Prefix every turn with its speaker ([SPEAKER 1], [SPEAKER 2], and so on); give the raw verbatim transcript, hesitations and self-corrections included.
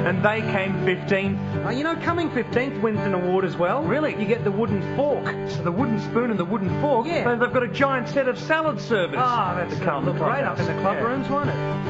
[SPEAKER 1] and they came fifteenth.
[SPEAKER 2] Uh, you know, coming fifteenth wins an award as well.
[SPEAKER 1] Really?
[SPEAKER 2] You get the wooden fork.
[SPEAKER 1] So the wooden spoon and the wooden fork.
[SPEAKER 2] Yeah.
[SPEAKER 1] They've got a giant set of salad servers.
[SPEAKER 2] Ah, that's
[SPEAKER 1] to
[SPEAKER 2] uh,
[SPEAKER 1] come
[SPEAKER 2] look great up in the club
[SPEAKER 1] Yeah.
[SPEAKER 2] rooms, won't it?